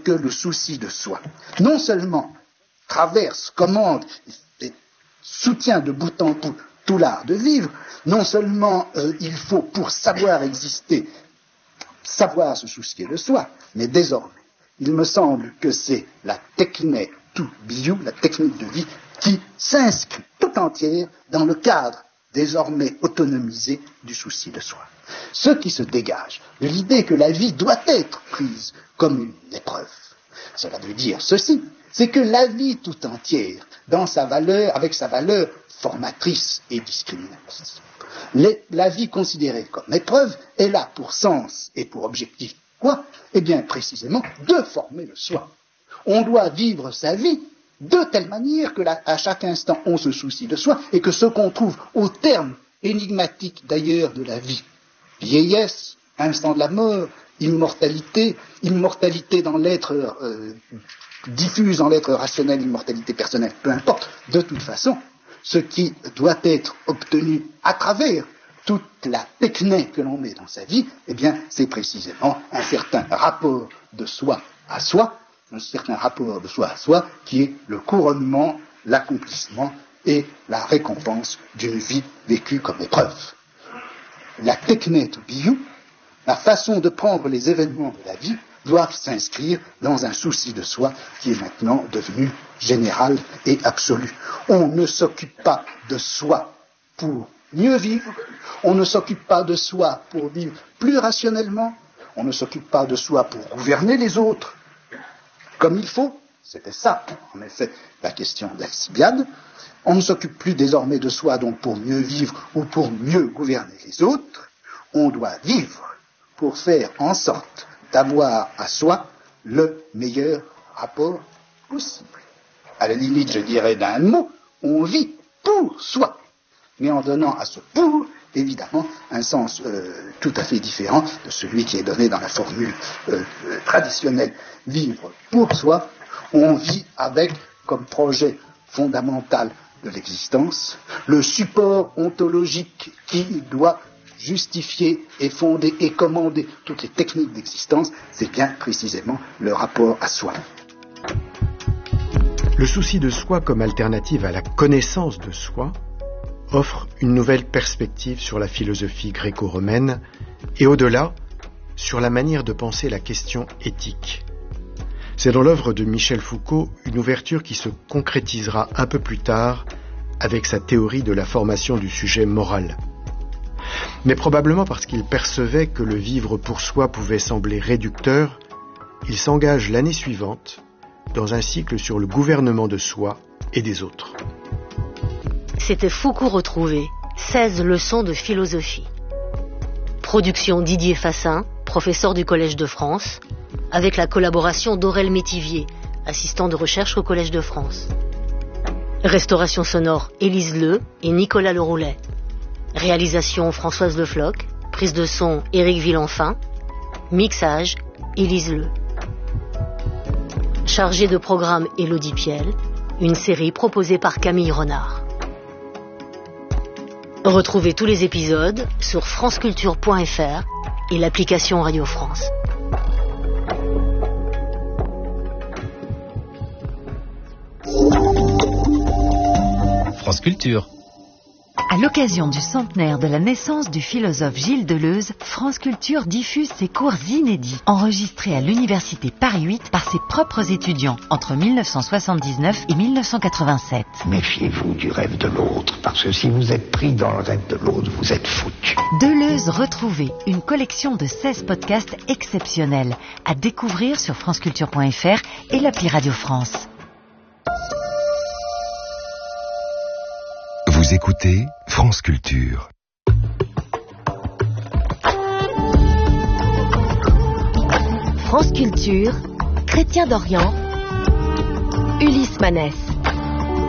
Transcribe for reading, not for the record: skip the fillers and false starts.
que le souci de soi, non seulement traverse, commande et soutient de bout en bout tout l'art de vivre, non seulement il faut, pour savoir exister, savoir se soucier de soi, mais désormais, il me semble que c'est la techné to biou, la technique de vie, qui s'inscrit tout entière dans le cadre désormais autonomisé du souci de soi. Ce qui se dégage de l'idée que la vie doit être prise comme une épreuve. Cela veut dire ceci, c'est que la vie tout entière, dans sa valeur, avec sa valeur formatrice et discriminatrice, la vie considérée comme épreuve est là pour sens et pour objectif. Quoi ? Eh bien, précisément, de former le soi. On doit vivre sa vie de telle manière que à chaque instant on se soucie de soi et que ce qu'on trouve au terme énigmatique d'ailleurs de la vie, vieillesse, instant de la mort, immortalité, immortalité dans l'être diffuse dans l'être rationnel, immortalité personnelle, peu importe, de toute façon, ce qui doit être obtenu à travers toute la technique que l'on met dans sa vie, eh bien, c'est précisément un certain rapport de soi à soi, qui est le couronnement, l'accomplissement et la récompense d'une vie vécue comme épreuve. La techné to biou, la façon de prendre les événements de la vie, doivent s'inscrire dans un souci de soi qui est maintenant devenu général et absolu. On ne s'occupe pas de soi pour mieux vivre, on ne s'occupe pas de soi pour vivre plus rationnellement, on ne s'occupe pas de soi pour gouverner les autres comme il faut. C'était ça, en effet, la question d'Alcibiade. On ne s'occupe plus désormais de soi donc pour mieux vivre ou pour mieux gouverner les autres. On doit vivre pour faire en sorte d'avoir à soi le meilleur rapport possible. À la limite, je dirais d'un mot, on vit pour soi, mais en donnant à ce pour, évidemment, un sens tout à fait différent de celui qui est donné dans la formule traditionnelle. Vivre pour soi, on vit avec comme projet fondamental de l'existence le support ontologique qui doit justifier et fonder et commander toutes les techniques d'existence, c'est bien précisément le rapport à soi. Le souci de soi comme alternative à la connaissance de soi offre une nouvelle perspective sur la philosophie gréco-romaine et au-delà, sur la manière de penser la question éthique. C'est dans l'œuvre de Michel Foucault une ouverture qui se concrétisera un peu plus tard avec sa théorie de la formation du sujet moral. Mais probablement parce qu'il percevait que le vivre pour soi pouvait sembler réducteur, il s'engage l'année suivante dans un cycle sur le gouvernement de soi et des autres. C'était Foucault retrouvé, 16 leçons de philosophie. Production Didier Fassin, professeur du Collège de France, avec la collaboration d'Aurel Métivier, assistant de recherche au Collège de France. Restauration sonore Élise Leu et Nicolas Leroulet. Réalisation Françoise Le Floch, prise de son Éric Villenfin, mixage Élise Leu. Chargée de programme Élodie Piel, une série proposée par Camille Renard. Retrouvez tous les épisodes sur franceculture.fr et l'application Radio France. France Culture. À l'occasion du centenaire de la naissance du philosophe Gilles Deleuze, France Culture diffuse ses cours inédits, enregistrés à l'Université Paris 8 par ses propres étudiants entre 1979 et 1987. Méfiez-vous du rêve de l'autre, parce que si vous êtes pris dans le rêve de l'autre, vous êtes foutu. Deleuze retrouvé, une collection de 16 podcasts exceptionnels à découvrir sur franceculture.fr et l'appli Radio France. Vous écoutez France Culture. France Culture, Chrétien d'Orient, Ulysse Manès.